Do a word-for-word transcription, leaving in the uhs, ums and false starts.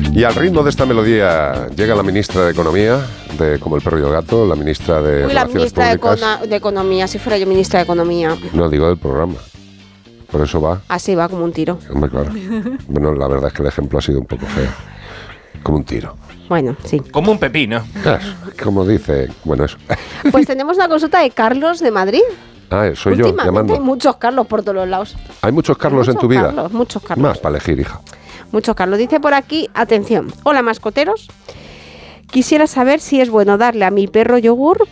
Y al ritmo de esta melodía llega la ministra de Economía, de Como el perro y el gato, la ministra de Uy, la Relaciones ministra de, Públicas. Econo- de Economía, si fuera yo ministra de Economía. No, digo del programa. Por eso va. Así va, como un tiro. Hombre, claro. Bueno, la verdad es que el ejemplo ha sido un poco feo. Como un tiro. Bueno, sí. Como un pepino. Claro, como dice... Bueno, eso. Pues tenemos una consulta de Carlos de Madrid. Ah, soy yo, Últimamente llamando. hay muchos Carlos por todos los lados. ¿Hay muchos Carlos Muchos en tu vida? Carlos, muchos Carlos. Más para elegir, hija. Muchos Carlos. Dice por aquí, atención. Hola, mascoteros. Quisiera saber si es bueno darle a mi perro yogur